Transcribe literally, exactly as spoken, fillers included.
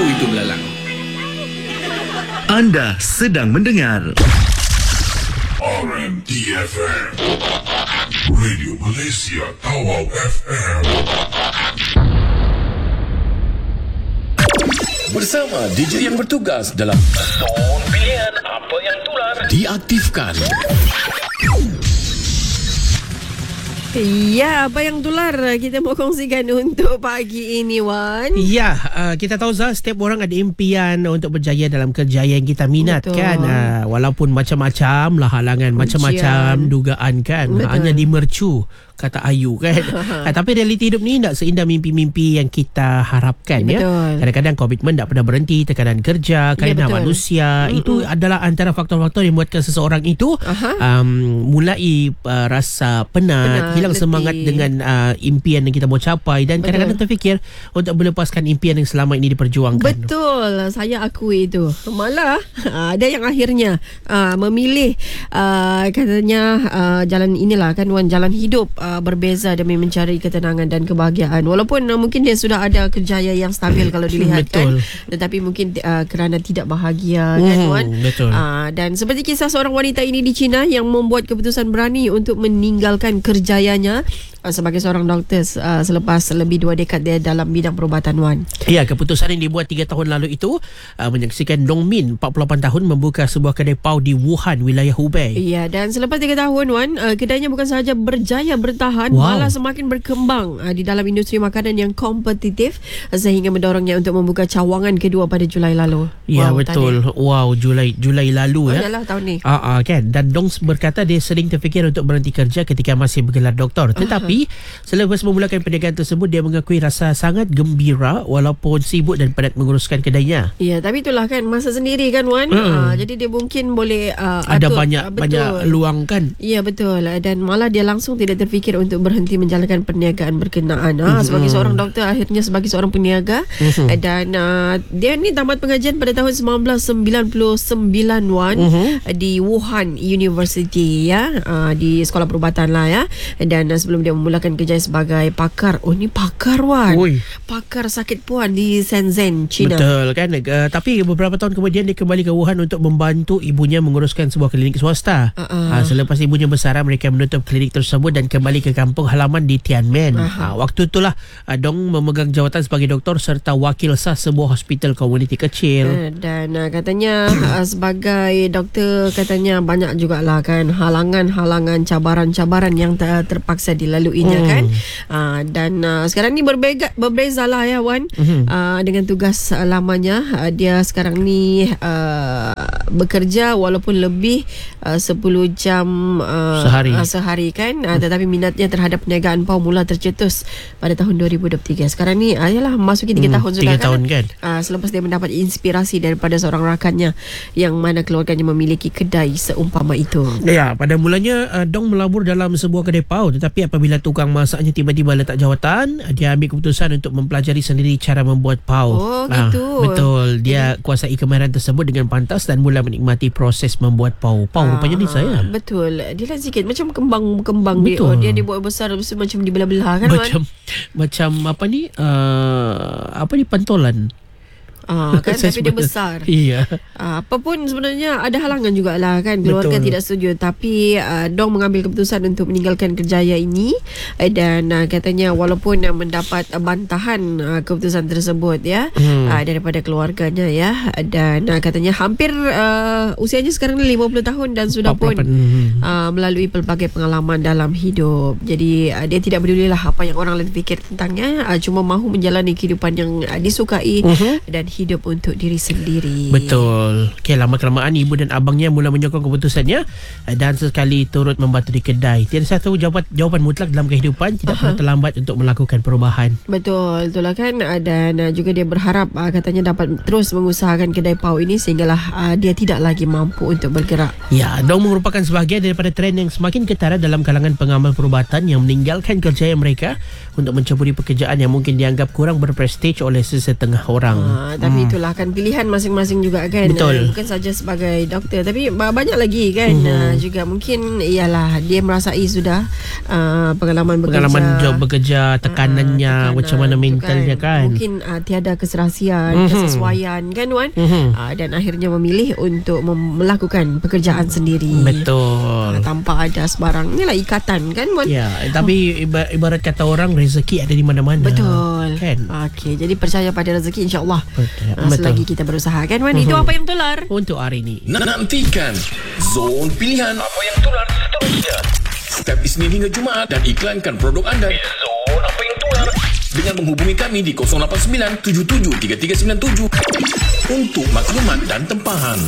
itu belalang? Anda sedang mendengar R M D F M, Radio Malaysia Tawau F M. Bersama D J yang bertugas dalam Zon Pilihan Apa Yang Tular diaktifkan. Ya, apa yang tular kita mau kongsikan untuk pagi ini, Wan? Ya, uh, kita tahu Zah, setiap orang ada impian untuk berjaya dalam kerja yang kita minat. Betul. Kan. Uh, walaupun macam-macam lah halangan, Ujian. Macam-macam dugaan kan. Betul. Hanya dimercu, kata Ayu kan. uh, tapi realiti hidup ni tak seindah mimpi-mimpi yang kita harapkan. Betul. Ya. Kadang-kadang komitmen tak pernah berhenti, tekanan kerja, kerana ya, manusia. Mm-mm. Itu adalah antara faktor-faktor yang membuatkan seseorang itu um, mulai uh, rasa penat, penat hilang letih. Semangat dengan uh, impian yang kita mau capai. Dan betul. Kadang-kadang terfikir untuk melepaskan impian yang selama ini diperjuangkan. Betul, saya akui itu. Malah ada yang akhirnya uh, memilih uh, katanya uh, jalan inilah kan, Wan, jalan hidup uh, berbeza demi mencari ketenangan dan kebahagiaan. Walaupun uh, mungkin dia sudah ada kerjaya yang stabil kalau dilihat kan, tetapi mungkin uh, kerana tidak bahagia kan, Wan. Betul. Uh, dan seperti kisah seorang wanita ini di China yang membuat keputusan berani untuk meninggalkan kerjayanya uh, sebagai seorang doktor uh, selepas lebih dua dekad dia dalam bidang perubatan, Wan. Ya, keputusan yang dibuat tiga tahun lalu itu uh, menyaksikan Dong Min, empat puluh lapan tahun, membuka sebuah kedai pau di Wuhan, wilayah Hubei. Ya, dan selepas tiga tahun, Wan, uh, kedainya bukan sahaja berjaya bertahan, wow. malah semakin berkembang uh, di dalam industri makanan yang kompetitif uh, sehingga mendorongnya untuk membuka cawangan kedua pada Julai lalu. Ya, wow, betul. Tadi. Wow, Julai Julai lalu. Oh, ya. Yalah, tahun ni. Uh, uh, kan. Dan Dong berkata dia sering terfikir untuk berhenti kerja ketika masih bergelar doktor. Tetapi uh-huh. selepas memulakan perniagaan tersebut, dia mengakui rasa sangat gembira walaupun sibuk dan penat menguruskan kedainya. Ya, tapi itulah kan masa sendiri kan, Wan. Hmm. Uh, jadi dia mungkin boleh uh, ada atur, banyak uh, banyak luang kan. Ya, betul. Dan malah dia langsung tidak terfikir untuk berhenti menjalankan perniagaan berkenaan. Uh, hmm. Sebagai seorang doktor, akhirnya sebagai seorang peniaga. Hmm. Dan uh, dia ni tamat pengajian pada tahun sembilan belas sembilan puluh sembilan, Wan, hmm. di Wuhan University, ya, uh, di sekolah perubatan lah, ya. Dan uh, sebelum dia memulakan kerja sebagai pakar. Oh, ni pakar, Wan. Ui. Pakar sakit puan di Shenzhen, China. Betul kan. Uh, tapi beberapa tahun kemudian dia kembali ke Wuhan untuk membantu ibunya menguruskan sebuah klinik swasta. Uh-uh. Uh, selepas ibunya bersara, mereka menutup klinik tersebut dan kembali ke kampung halaman di Tianmen. Uh-huh. Uh, waktu itulah uh, Dong memegang jawatan sebagai doktor serta wakil sah sebuah hospital komuniti kecil. Uh, dan uh, katanya uh, sebagai doktor, katanya banyak jugalah kan halangan-halangan, cabaran-cabaran yang ter- terpaksa dilaluinya, hmm. kan. Uh, dan uh, sekarang ni berbeza, berbeza lah, ya, Wan. Uh-huh. Uh, dengan tugas uh, lamanya, uh, dia sekarang ni uh, bekerja walaupun lebih uh, sepuluh jam uh, sehari. Uh, sehari kan, uh, tetapi minatnya terhadap perniagaan pau mula tercetus pada tahun dua ribu dua puluh tiga. Sekarang ni uh, yalah masuki tiga hmm, tahun sudah kan, tahun, kan? Uh, selepas dia mendapat inspirasi daripada seorang rakannya yang mana keluarganya memiliki kedai seumpama itu. Ya, pada mulanya uh, Dong melabur dalam sebuah kedai pau, tetapi apabila tukang masaknya tiba-tiba letak jawatan, dia ambil keputusan untuk mempelajari sendiri cara membuat pau. Oh, gitu. Uh, betul. Dia Jadi, kuasai kemahiran tersebut dengan pantas dan mula menikmati proses membuat pau. Pau uh, rupanya ni saya. Betul. Dia lah sikit macam kembang-kembang dia. Oh, dia dibuat besar lepas tu macam dibelah-belah kan, macam Wan? Macam apa ni? Uh, apa ni pantolan. Ah, kan, tapi dia besar. Iya. Ah, apapun sebenarnya ada halangan jugalah kan, keluarga Betul. tidak setuju, tapi uh, Dong mengambil keputusan untuk meninggalkan kerjaya ini uh, dan uh, katanya walaupun uh, mendapat uh, bantahan uh, keputusan tersebut, ya, hmm. uh, daripada keluarganya, ya, dan uh, katanya hampir uh, usianya sekarang ni lima puluh tahun dan sudah pun uh, melalui pelbagai pengalaman dalam hidup. Jadi uh, dia tidak pedulilah apa yang orang lain fikir tentangnya, uh, cuma mahu menjalani kehidupan yang uh, disukai uh-huh. dan hidup untuk diri sendiri. Betul. Okay, lama-kelamaan ibu dan abangnya mula menyokong keputusannya dan sesekali turut membantu di kedai. Tiada satu jawapan, jawapan mutlak dalam kehidupan. Tidak uh-huh. pernah terlambat untuk melakukan perubahan. Betul, itulah kan. Dan juga dia berharap katanya dapat terus mengusahakan kedai pau ini sehinggalah uh, dia tidak lagi mampu untuk bergerak. Ya, Dong merupakan sebahagian daripada trend yang semakin ketara dalam kalangan pengamal perubatan yang meninggalkan kerjaya mereka untuk menceburi pekerjaan yang mungkin dianggap kurang berprestij oleh sesetengah orang. Uh, Tapi itulah kan pilihan masing-masing juga kan. Betul. Bukan saja sebagai doktor, tapi banyak lagi kan. Mhm. Uh, juga mungkin ialah dia merasai sudah uh, pengalaman bekerja, Pengalaman job bekerja, tekanannya, Ah, tekanan macam mana tu mentalnya kan. Mungkin uh, tiada keserasian, Mhm. kesesuaian kan Wan. Mhm. Uh, dan akhirnya memilih untuk mem- melakukan pekerjaan sendiri. Betul. Uh, tanpa ada sebarang inilah ikatan kan Wan. Ya, tapi ibarat, ibarat kata orang, rezeki ada di mana-mana. Betul. Kan? Okey, jadi percaya pada rezeki insya-Allah. Betul. Uh, selagi kita berusaha kan Wan. Itu Mhm. apa yang tular? Untuk hari ini. Nantikan Zon Pilihan Apa yang tular seterusnya setiap Isnin hingga Jumaat dan iklankan produk anda di Zon Apa yang tular dengan menghubungi kami di kosong lapan sembilan tujuh tujuh tiga tiga sembilan tujuh untuk maklumat dan tempahan.